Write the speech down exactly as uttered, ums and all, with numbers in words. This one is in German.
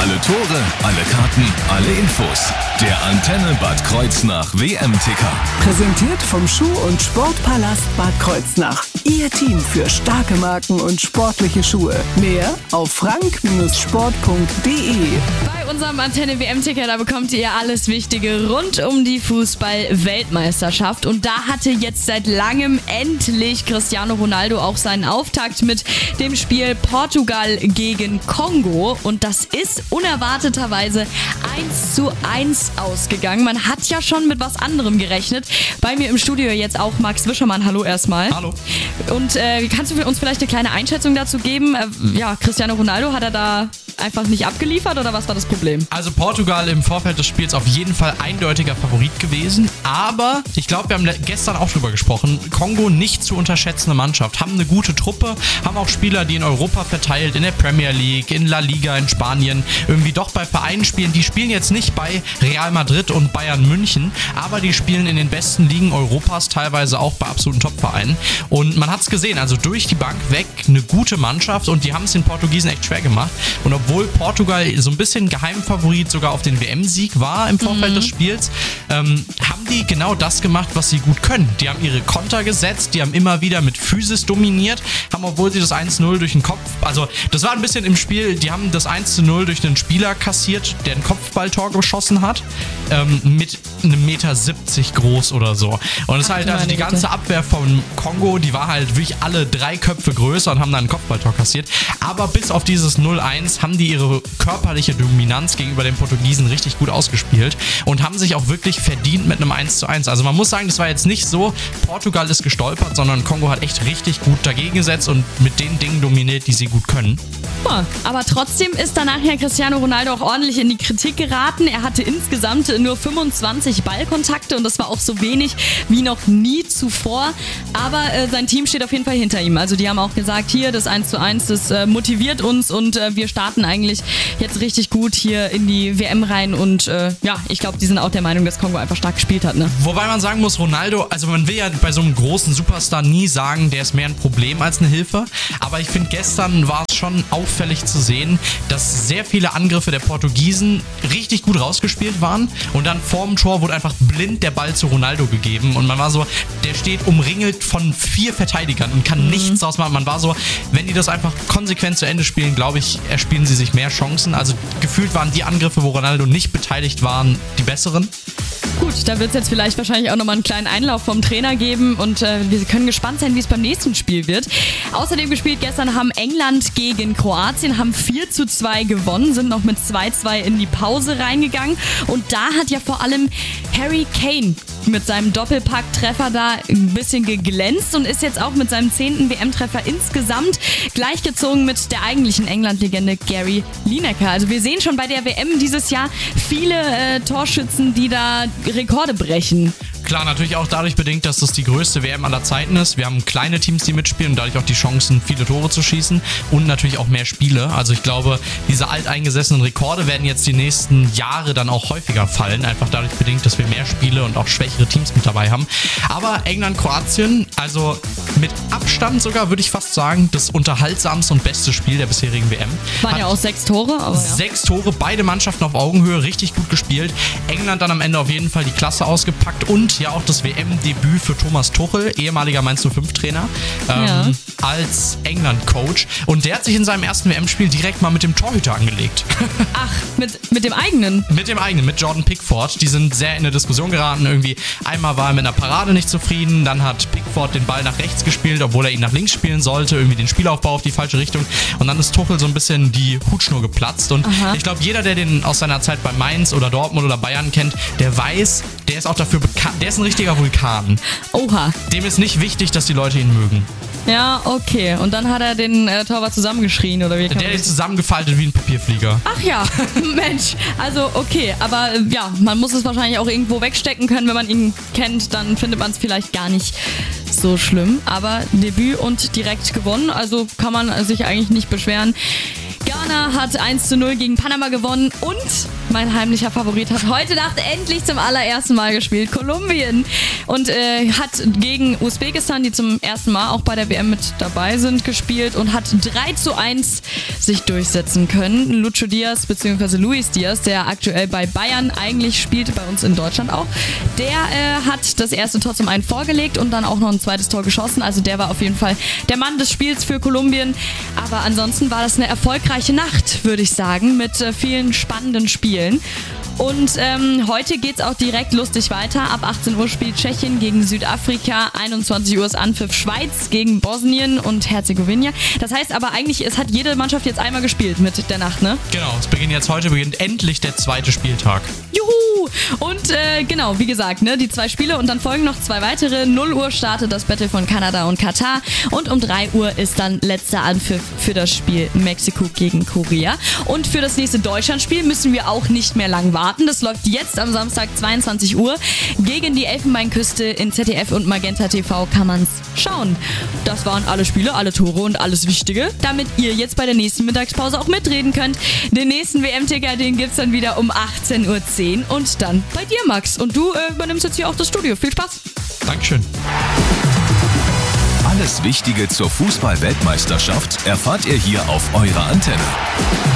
Alle Tore, alle Karten, alle Infos. Der Antenne Bad Kreuznach W M-Ticker. Präsentiert vom Schuh- und Sportpalast Bad Kreuznach. Ihr Team für starke Marken und sportliche Schuhe. Mehr auf frank sport punkt de. Bei unserem Antenne W M-Ticker, da bekommt ihr alles Wichtige rund um die Fußball-Weltmeisterschaft. Und da hatte jetzt seit langem endlich Cristiano Ronaldo auch seinen Auftakt mit dem Spiel Portugal gegen Kongo. Und das ist unerwarteterweise eins zu eins ausgegangen. Man hat ja schon mit was anderem gerechnet. Bei mir im Studio jetzt auch Max Wischermann. Hallo erstmal. Hallo. Und äh, kannst du uns vielleicht eine kleine Einschätzung dazu geben? Äh, ja, Cristiano Ronaldo, hat er da einfach nicht abgeliefert oder was war das Problem? Also Portugal im Vorfeld des Spiels auf jeden Fall eindeutiger Favorit gewesen, aber ich glaube, wir haben gestern auch drüber gesprochen, Kongo nicht zu unterschätzende Mannschaft, haben eine gute Truppe, haben auch Spieler, die in Europa verteilt, in der Premier League, in La Liga, in Spanien, irgendwie doch bei Vereinen spielen. Die spielen jetzt nicht bei Real Madrid und Bayern München, aber die spielen in den besten Ligen Europas, teilweise auch bei absoluten Top-Vereinen. Und man hat es gesehen, also durch die Bank weg eine gute Mannschaft und die haben es den Portugiesen echt schwer gemacht. Und obwohl Portugal so ein bisschen Geheimfavorit sogar auf den W M-Sieg war im Vorfeld mhm. des Spiels, ähm, haben die genau das gemacht, was sie gut können. Die haben ihre Konter gesetzt, die haben immer wieder mit Physis dominiert, haben, obwohl sie das eins zu null durch den Kopf, also das war ein bisschen im Spiel, die haben das eins zu null durch einen Spieler kassiert, der ein Kopfballtor geschossen hat, ähm, mit einem Meter siebzig groß oder so. Und es ist halt, also die ganze Abwehr von Kongo, die war halt wirklich alle drei Köpfe größer und haben dann ein Kopfballtor kassiert. Aber bis auf dieses null eins haben die ihre körperliche Dominanz gegenüber den Portugiesen richtig gut ausgespielt und haben sich auch wirklich verdient mit einem eins zu eins. Also man muss sagen, das war jetzt nicht so, Portugal ist gestolpert, sondern Kongo hat echt richtig gut dagegen gesetzt und mit den Dingen dominiert, die sie gut können. Aber trotzdem ist danach ja Cristiano Ronaldo auch ordentlich in die Kritik geraten. Er hatte insgesamt nur fünfundzwanzig Ballkontakte und das war auch so wenig wie noch nie zuvor. Aber äh, sein Team steht auf jeden Fall hinter ihm. Also die haben auch gesagt, hier das eins zu eins, das äh, motiviert uns und äh, wir starten eigentlich jetzt richtig gut hier in die W M rein. Und äh, ja, ich glaube, die sind auch der Meinung, dass Kongo einfach stark gespielt hat. Ne? Wobei man sagen muss, Ronaldo, also man will ja bei so einem großen Superstar nie sagen, der ist mehr ein Problem als eine Hilfe. Aber ich finde, gestern war es schon auffällig zu sehen, dass sehr viele Angriffe der Portugiesen richtig gut rausgespielt waren und dann vorm Tor wurde einfach blind der Ball zu Ronaldo gegeben und man war so, der steht umringelt von vier Verteidigern und kann mhm. nichts draus machen. Man war so, wenn die das einfach konsequent zu Ende spielen, glaube ich, erspielen sie sich mehr Chancen. Also gefühlt waren die Angriffe, wo Ronaldo nicht beteiligt waren, die besseren. Gut, da wird es jetzt vielleicht wahrscheinlich auch nochmal einen kleinen Einlauf vom Trainer geben und äh, wir können gespannt sein, wie es beim nächsten Spiel wird. Außerdem gespielt gestern haben England gegen Kroatien, haben vier zu zwei gewonnen, sind noch mit zwei zu zwei in die Pause reingegangen und da hat ja vor allem Harry Kane mit seinem Doppelpack-Treffer da ein bisschen geglänzt und ist jetzt auch mit seinem zehnten W M-Treffer insgesamt gleichgezogen mit der eigentlichen England-Legende Gary Lineker. Also wir sehen schon bei der W M dieses Jahr viele äh, Torschützen, die da Rekorde brechen. Klar, natürlich auch dadurch bedingt, dass das die größte W M aller Zeiten ist. Wir haben kleine Teams, die mitspielen und dadurch auch die Chancen, viele Tore zu schießen und natürlich auch mehr Spiele. Also ich glaube, diese alteingesessenen Rekorde werden jetzt die nächsten Jahre dann auch häufiger fallen. Einfach dadurch bedingt, dass wir mehr Spiele und auch schwächere Teams mit dabei haben. Aber England, Kroatien, also mit Abstand sogar, würde ich fast sagen, das unterhaltsamste und beste Spiel der bisherigen W M. Waren ja auch sechs Tore. Aber ja. Sechs Tore, beide Mannschaften auf Augenhöhe, richtig gut gespielt. England dann am Ende auf jeden Fall die Klasse ausgepackt und ja auch das W M-Debüt für Thomas Tuchel, ehemaliger Mainz null fünf Trainer, ähm, ja. als England-Coach. Und der hat sich in seinem ersten W M-Spiel direkt mal mit dem Torhüter angelegt. Ach, mit, mit dem eigenen? Mit dem eigenen, mit Jordan Pickford. Die sind sehr in eine Diskussion geraten. Irgendwie einmal war er mit einer Parade nicht zufrieden, dann hat Pickford den Ball nach rechts gespielt, obwohl er ihn nach links spielen sollte, irgendwie den Spielaufbau auf die falsche Richtung. Und dann ist Tuchel so ein bisschen die Hutschnur geplatzt. Und Aha. ich glaube, jeder, der den aus seiner Zeit bei Mainz oder Dortmund oder Bayern kennt, der weiß, der ist auch dafür bekannt, der ist ein richtiger Vulkan. Oha. Dem ist nicht wichtig, dass die Leute ihn mögen. Ja, okay. Und dann hat er den äh, Torwart zusammengeschrien, oder wie? Kann der ist zusammengefaltet wie ein Papierflieger. Ach ja, Mensch. Also okay, aber äh, ja, man muss es wahrscheinlich auch irgendwo wegstecken können. Wenn man ihn kennt, dann findet man es vielleicht gar nicht so schlimm. Aber Debüt und direkt gewonnen, also kann man sich eigentlich nicht beschweren. Ghana hat eins zu null gegen Panama gewonnen und mein heimlicher Favorit, hat heute Nacht endlich zum allerersten Mal gespielt. Kolumbien. Und äh, hat gegen Usbekistan, die zum ersten Mal auch bei der W M mit dabei sind, gespielt und hat drei zu eins sich durchsetzen können. Lucho Diaz bzw. Luis Diaz, der aktuell bei Bayern eigentlich spielt, bei uns in Deutschland auch, der äh, hat das erste Tor zum einen vorgelegt und dann auch noch ein zweites Tor geschossen. Also der war auf jeden Fall der Mann des Spiels für Kolumbien. Aber ansonsten war das eine erfolgreiche Nacht, würde ich sagen, mit äh, vielen spannenden Spielen. Und ähm, heute geht's auch direkt lustig weiter. Ab achtzehn Uhr spielt Tschechien gegen Südafrika, einundzwanzig Uhr ist Anpfiff Schweiz gegen Bosnien und Herzegowina. Das heißt aber eigentlich, es hat jede Mannschaft jetzt einmal gespielt mit der Nacht, ne? Genau, es beginnt jetzt heute, beginnt endlich der zweite Spieltag. Juhu! Und äh, genau, wie gesagt, ne, die zwei Spiele und dann folgen noch zwei weitere. null Uhr startet das Battle von Kanada und Katar und um drei Uhr ist dann letzter Anpfiff für das Spiel Mexiko gegen Korea. Und für das nächste Deutschlandspiel müssen wir auch nicht mehr lang warten. Das läuft jetzt am Samstag zweiundzwanzig Uhr gegen die Elfenbeinküste. In Z D F und Magenta T V kann man's schauen. Das waren alle Spiele, alle Tore und alles Wichtige, damit ihr jetzt bei der nächsten Mittagspause auch mitreden könnt. Den nächsten W M-Ticker, den gibt's dann wieder um achtzehn Uhr zehn und dann bei dir, Max. Und du äh, übernimmst jetzt hier auch das Studio. Viel Spaß. Dankeschön. Alles Wichtige zur Fußball-Weltmeisterschaft erfahrt ihr hier auf eurer Antenne.